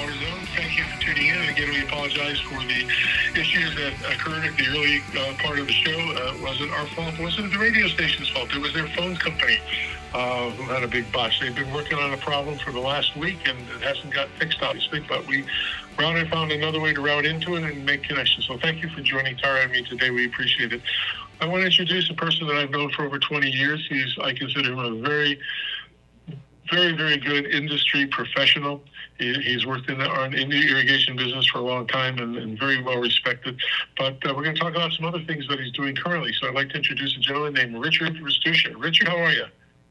AutoZone. Thank you for tuning in. And again, we apologize for the issues that occurred at the early part of the show. It wasn't our fault. It wasn't the radio station's fault. It was their phone company who had a big botch. They've been working on a problem for the last week, and it hasn't got fixed, obviously, but we found another way to route into it and make connections. So thank you for joining Tara and me today. We appreciate it. I want to introduce a person that I've known for over 20 years. I consider him a very, very good industry professional. He's worked in the irrigation business for a long time and very well respected. But we're going to talk about some other things that he's doing currently. So I'd like to introduce a gentleman named Richard Restuccia. Richard, how are you?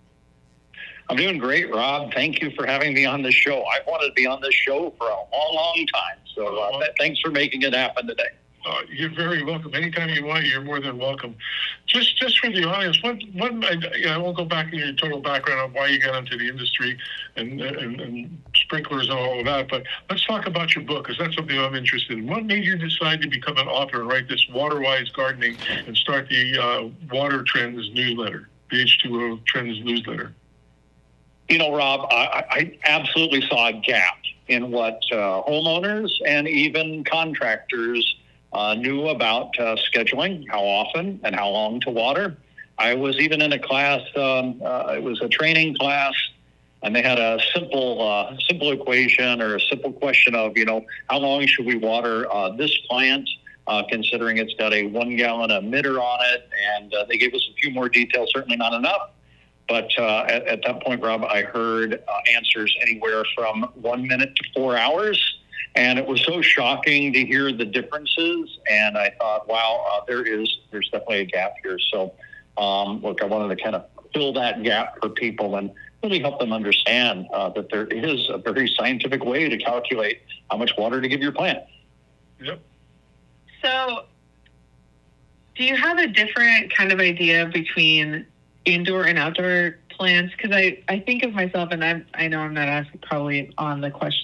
I'm doing great, Rob. Thank you for having me on this show. I've wanted to be on this show for a long time. So thanks for making it happen today. You're very welcome. Anytime you want, you're more than welcome. Just for the audience, I won't go back in your total background on why you got into the industry and sprinklers and all of that, but let's talk about your book, because that's something I'm interested in. What made you decide to become an author and write this Water-Wise Gardening and start the Water Trends newsletter, the H2O Trends newsletter? You know, Rob, I absolutely saw a gap in what homeowners and even contractors knew about scheduling, how often and how long to water. I was even in a class, it was a training class, and they had a simple equation or a simple question of, how long should we water this plant, considering it's got a 1 gallon emitter on it, and they gave us a few more details, certainly not enough. But at that point, Rob, I heard answers anywhere from 1 minute to 4 hours. And it was so shocking to hear the differences. And I thought, wow, there's definitely a gap here. So, look, I wanted to kind of fill that gap for people and really help them understand that there is a very scientific way to calculate how much water to give your plant. Yep. So do you have a different kind of idea between indoor and outdoor plants? Because I think of myself, and I know I'm not asking probably on the question